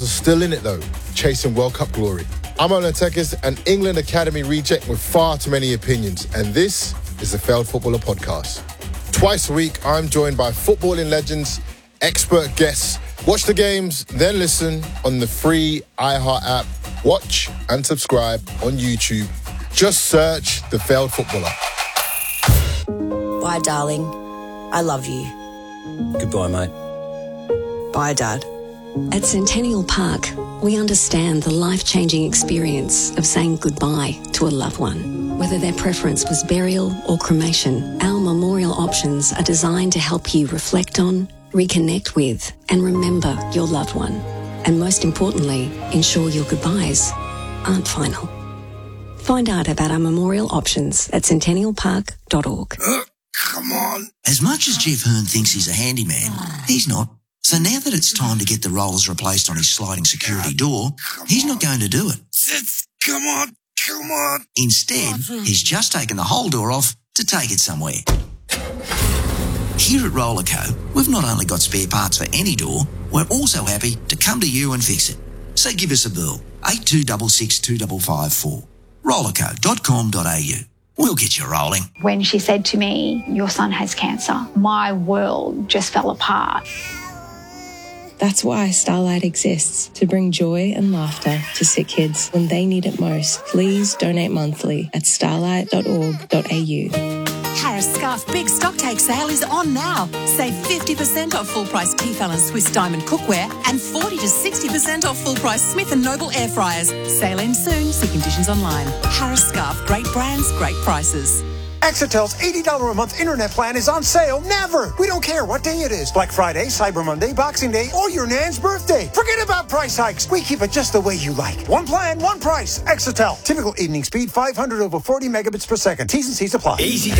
are still in it though, chasing World Cup glory. I'm Ola Tekis, an England Academy reject with far too many opinions, and this is the Failed Footballer Podcast. Twice a week, I'm joined by footballing legends, expert guests. Watch the games, then listen on the free iHeart app. Watch and subscribe on YouTube. Just search The Failed Footballer. Bye, darling. I love you. Goodbye, mate. Bye, Dad. At Centennial Park, we understand the life-changing experience of saying goodbye to a loved one. Whether their preference was burial or cremation, our memorial options are designed to help you reflect on, reconnect with, and remember your loved one. And most importantly, ensure your goodbyes aren't final. Find out about our memorial options at centennialpark.org. Come on. As much as Jeff Hearn thinks he's a handyman, he's not. So now that it's time to get the rollers replaced on his sliding security door, he's not going to do it. Come on. Instead, he's just taken the whole door off to take it somewhere. Here at Rollerco, we've not only got spare parts for any door, we're also happy to come to you and fix it. So give us a bill, 8266 2554. Rollerco.com.au. We'll get you rolling. When she said to me, your son has cancer, my world just fell apart. That's why Starlight exists, to bring joy and laughter to sick kids when they need it most. Please donate monthly at starlight.org.au. Harris Scarf Big Stocktake Sale is on now. Save 50% off full-price Tefal and Swiss Diamond cookware and 40 to 60% off full-price Smith & Noble air fryers. Sale ends soon. See conditions online. Harris Scarf. Great brands, great prices. Exetel's $80 a month internet plan is on sale never. We don't care what day it is. Black Friday, Cyber Monday, Boxing Day, or your nan's birthday. Forget about price hikes. We keep it just the way you like. One plan, one price. Exetel. Typical evening speed, 500 over 40 megabits per second. T's and C's apply. Easy.